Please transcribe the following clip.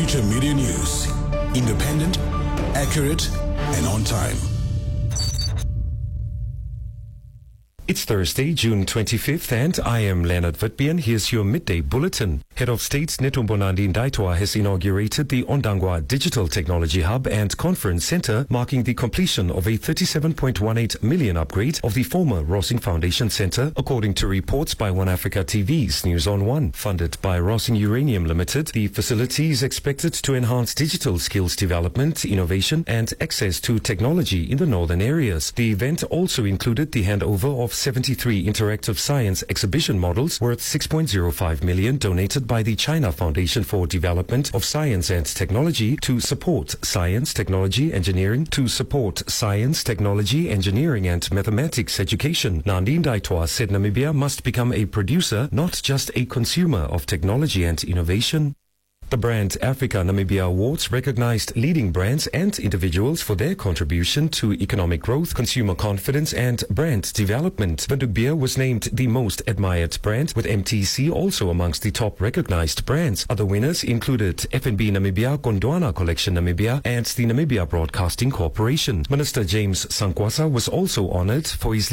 Future Media News. Independent, accurate, and on time. It's Thursday, June 25th, and I am Leonard Vitbian. Here's your midday bulletin. Head of State Netumbo Nandi Ndaitwah has inaugurated the Ondangwa Digital Technology Hub and Conference Center, marking the completion of a 37.18 million upgrade of the former Rossing Foundation Center, according to reports by One Africa TV's News on One. Funded by Rossing Uranium Limited, the facility is expected to enhance digital skills development, innovation, and access to technology in the northern areas. The event also included the handover of 73 interactive science exhibition models worth 6.05 million donated by the China Foundation for Development of Science and Technology to support science, technology, engineering, and mathematics education. Nandi Ndaitwah said Namibia must become a producer, not just a consumer of technology and innovation. The Brand Africa Namibia Awards recognized leading brands and individuals for their contribution to economic growth, consumer confidence, and brand development. Windhoek Beer was named the most admired brand, with MTC also amongst the top recognized brands. Other winners included FNB Namibia, Gondwana Collection Namibia, and the Namibia Broadcasting Corporation. Minister James Sankwasa was also honored for his